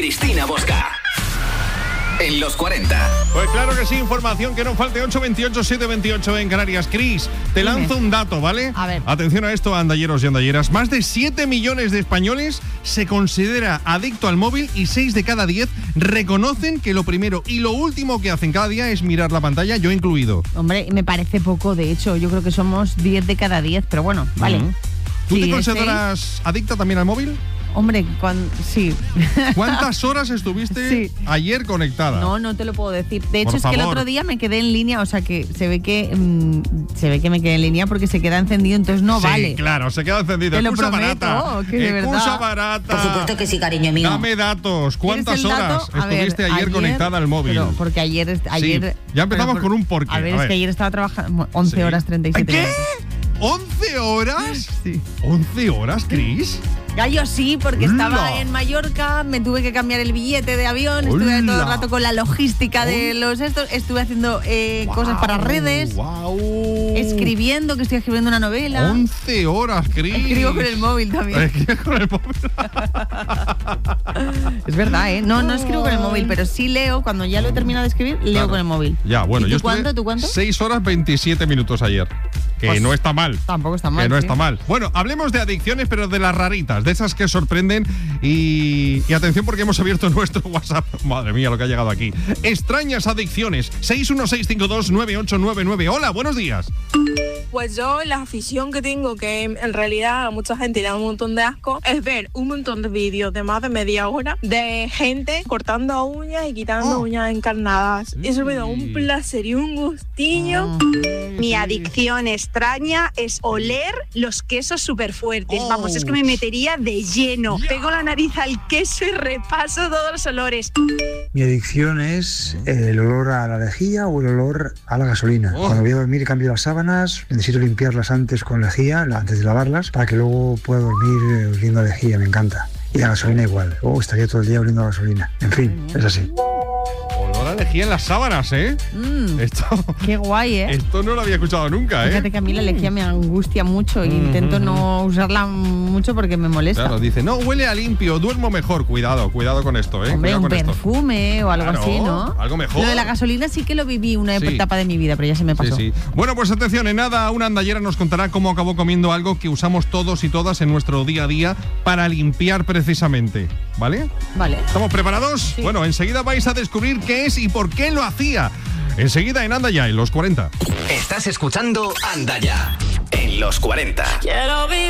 Cristina Bosca. En los 40. Pues claro que sí, información que no falte. 8:28, 7:28 en Canarias. Cris, te lanzo un dato, ¿vale? A ver. Atención a esto, andalleros y andalleras. Más de 7 millones de españoles se considera adicto al móvil y 6 de cada 10 reconocen que lo primero y lo último que hacen cada día es mirar la pantalla, yo incluido. Hombre, me parece poco, de hecho. Yo creo que somos 10 de cada 10, pero bueno, vale. ¿Tú Sí, te consideras adicta también al móvil? Hombre, sí. ¿Cuántas horas estuviste ayer conectada? No te lo puedo decir. De hecho, Por es que el favor. otro día me quedé en línea, o sea que se ve que me quedé en línea porque se queda encendido, entonces no Sí, vale. claro, se queda encendido. Te lo Excusa prometo, barata. que de Excusa verdad. barata. Por supuesto que sí, cariño mío. Dame datos. ¿Cuántas ¿Quieres el horas dato? A ver, estuviste ayer conectada al móvil? Pero porque ayer Sí, ya empezamos con un porqué. A ver, es que ayer estaba trabajando 11 Sí. horas 37 ¿Qué? minutos. ¿11 horas? Sí. ¿11 horas, Cris? Gallo sí, porque ¡Hola! estaba en Mallorca, me tuve que cambiar el billete de avión, estuve ¡Hola! todo el rato con la logística de los estos, estuve haciendo cosas para redes, escribiendo, que estoy escribiendo una novela. 11 horas, Cris. Escribo con el móvil también. Escribes con el móvil. Es verdad, ¿eh? No escribo con el móvil, pero sí leo, cuando ya lo he terminado de escribir, leo Claro. con el móvil. Ya, bueno, ¿Y yo tú cuánto? ¿Tú cuánto? 6 horas 27 minutos ayer. Que Pues no está mal. Tampoco está mal. Que no sí. está mal. Bueno, hablemos de adicciones, pero de las raritas, de esas que sorprenden. Y atención porque hemos abierto nuestro WhatsApp. Madre mía, lo que ha llegado aquí. Extrañas adicciones. 616529899. Hola, buenos días. Pues yo la afición que tengo, que en realidad a mucha gente le da un montón de asco, es ver un montón de vídeos de más de media hora de gente cortando uñas y quitando uñas encarnadas. Eso me da un placer y un gustillo. Mi adicción extraña es oler los quesos súper fuertes. Vamos, es que me metería de lleno. Pego la nariz al queso y repaso todos los olores. Mi adicción es el olor a la lejía o el olor a la gasolina. Cuando voy a dormir cambio las sábanas, necesito limpiarlas antes con lejía, antes de lavarlas, para que luego pueda dormir oliendo a lejía, me encanta. Y la gasolina igual. Estaría todo el día oliendo a gasolina. En fin, es así. Olor a lejía en las sábanas, ¿eh? Esto, Qué guay, ¿eh? esto no lo había escuchado nunca, ¿eh? Fíjate que a mí la lejía me angustia mucho e intento no usarla mucho porque me molesta. Claro, dice, no, huele a limpio, duermo mejor. Cuidado con esto, ¿eh? Hombre, Cuidado un con esto. perfume o algo Claro, así, ¿no? algo mejor. Lo de la gasolina sí que lo viví una Sí. etapa de mi vida, pero ya se me pasó. Sí. Bueno, pues atención, en nada, una andallera nos contará cómo acabó comiendo algo que usamos todos y todas en nuestro día a día para limpiar precisamente, ¿vale? Vale. ¿Estamos preparados? Sí. Bueno, enseguida vais a descubrir qué es y por qué lo hacía. Enseguida en Anda Ya, en los 40. Estás escuchando Anda Ya. En los 40. Quiero vivir